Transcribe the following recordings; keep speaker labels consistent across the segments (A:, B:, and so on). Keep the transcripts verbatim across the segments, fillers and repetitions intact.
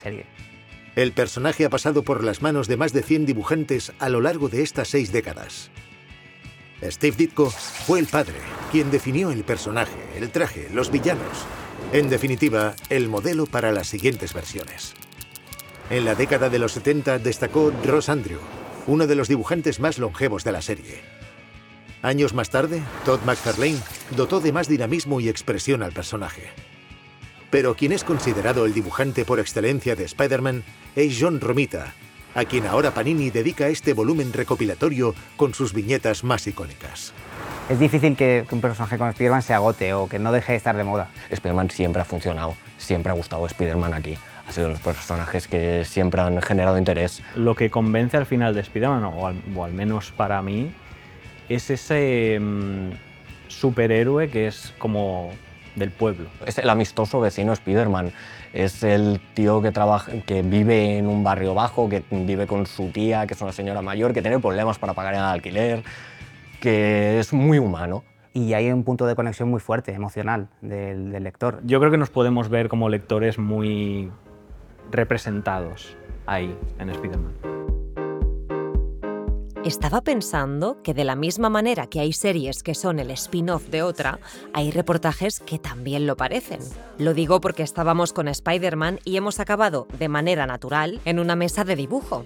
A: serie.
B: El personaje ha pasado por las manos de más de cien dibujantes a lo largo de estas seis décadas. Steve Ditko fue el padre, quien definió el personaje, el traje, los villanos. En definitiva, el modelo para las siguientes versiones. En la década de los setenta destacó Ross Andru, uno de los dibujantes más longevos de la serie. Años más tarde, Todd McFarlane dotó de más dinamismo y expresión al personaje. Pero quien es considerado el dibujante por excelencia de Spider-Man es John Romita, a quien ahora Panini dedica este volumen recopilatorio con sus viñetas más icónicas.
A: Es difícil que, que un personaje como Spider-Man se agote o que no deje de estar de moda.
C: Spider-Man siempre ha funcionado, siempre ha gustado Spider-Man aquí. Ha sido uno de los personajes que siempre han generado interés.
D: Lo que convence al final de Spider-Man, o al, o al menos para mí, es ese mmm, superhéroe que es como del pueblo.
C: Es el amistoso vecino Spider-Man. Es el tío que trabaja, que vive en un barrio bajo, que vive con su tía, que es una señora mayor, que tiene problemas para pagar el alquiler, que es muy humano.
A: Y hay un punto de conexión muy fuerte, emocional, del, del lector.
D: Yo creo que nos podemos ver como lectores muy representados ahí, en Spider-Man.
E: Estaba pensando que de la misma manera que hay series que son el spin-off de otra, hay reportajes que también lo parecen. Lo digo porque estábamos con Spider-Man y hemos acabado, de manera natural, en una mesa de dibujo.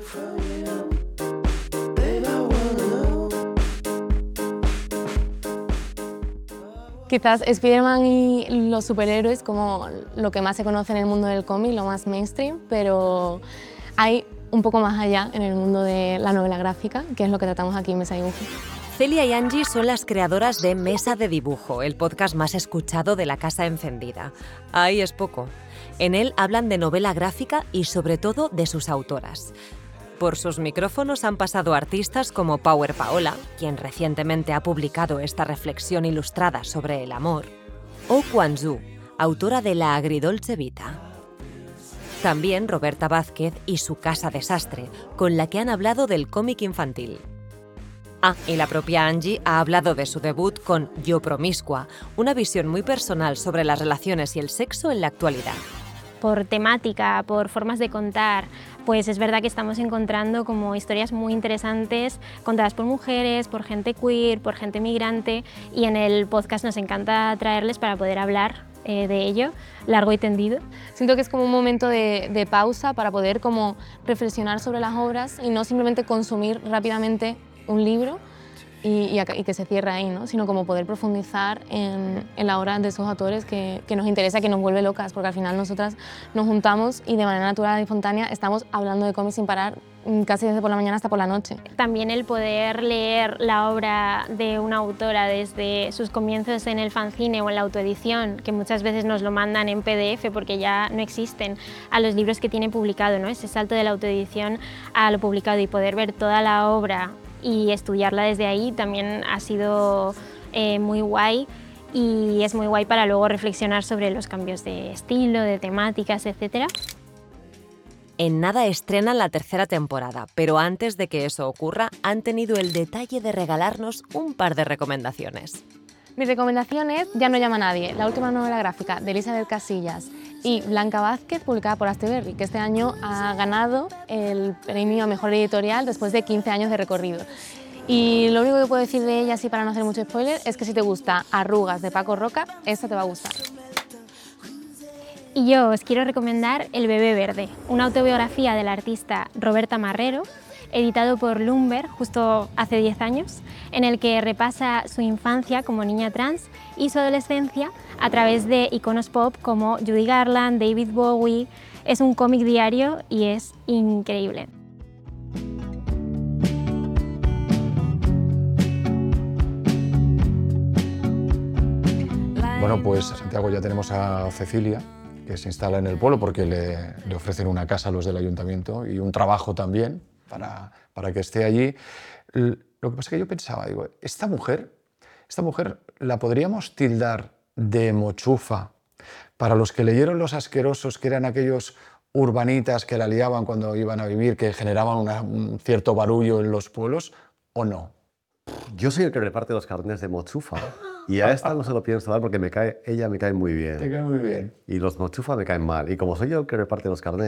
F: Quizás Spider-Man y los superhéroes como lo que más se conoce en el mundo del cómic, lo más mainstream, pero hay un poco más allá en el mundo de la novela gráfica, que es lo que tratamos aquí en Mesa de Dibujo.
E: Celia y Angie son las creadoras de Mesa de Dibujo, el podcast más escuchado de La Casa Encendida. Ahí es poco. En él hablan de novela gráfica y sobre todo de sus autoras. Por sus micrófonos han pasado artistas como Power Paola, quien recientemente ha publicado esta reflexión ilustrada sobre el amor, o Quan Zhu, autora de La Agridolce Vita. También Roberta Vázquez y su Casa Desastre, con la que han hablado del cómic infantil. Ah, y la propia Angie ha hablado de su debut con Yo Promiscua, una visión muy personal sobre las relaciones y el sexo en la actualidad.
G: Por temática, por formas de contar, pues es verdad que estamos encontrando como historias muy interesantes contadas por mujeres, por gente queer, por gente migrante, y en el podcast nos encanta traerles para poder hablar eh, de ello, largo y tendido.
F: Siento que es como un momento de, de pausa para poder como reflexionar sobre las obras y no simplemente consumir rápidamente un libro y, y, y que se cierre ahí, ¿no? Sino como poder profundizar en, en la obra de esos autores que, que nos interesa, que nos vuelve locas, porque al final nosotras nos juntamos y de manera natural y espontánea estamos hablando de cómics sin parar, casi desde por la mañana hasta por la noche.
G: También el poder leer la obra de una autora desde sus comienzos en el fanzine o en la autoedición, que muchas veces nos lo mandan en P D F porque ya no existen, a los libros que tiene publicado, ¿no? Ese salto de la autoedición a lo publicado y poder ver toda la obra y estudiarla desde ahí también ha sido eh, muy guay, y es muy guay para luego reflexionar sobre los cambios de estilo, de temáticas, etcétera.
E: En nada estrenan la tercera temporada, pero antes de que eso ocurra, han tenido el detalle de regalarnos un par de recomendaciones.
F: Mi recomendación es Ya no llama a nadie, la última novela gráfica de Elizabeth Casillas y Blanca Vázquez, publicada por Astiberri, que este año ha ganado el premio a Mejor Editorial después de quince años de recorrido. Y lo único que puedo decir de ella, así para no hacer mucho spoiler, es que si te gusta Arrugas de Paco Roca, esta te va a gustar.
G: Y yo os quiero recomendar El bebé verde, una autobiografía de la artista Roberta Marrero, editado por Lumber justo hace diez años, en el que repasa su infancia como niña trans y su adolescencia a través de iconos pop como Judy Garland, David Bowie. Es un cómic diario y es increíble.
H: Bueno, pues en Santiago ya tenemos a Cecilia, que se instala en el pueblo porque le, le ofrecen una casa a los del ayuntamiento y un trabajo también para, para que esté allí. Lo que pasa es que yo pensaba, digo, esta mujer, esta mujer la podríamos tildar de mochufa para los que leyeron Los Asquerosos, que eran aquellos urbanitas que la liaban cuando iban a vivir, que generaban una, un cierto barullo en los pueblos, ¿o no?
I: Yo soy el que reparte los cartones de mochufa y a esta no se lo pienso dar porque me cae, ella me cae muy bien.
H: Te cae muy bien.
I: Y los mochufa me caen mal. Y como soy yo el que reparte los cartones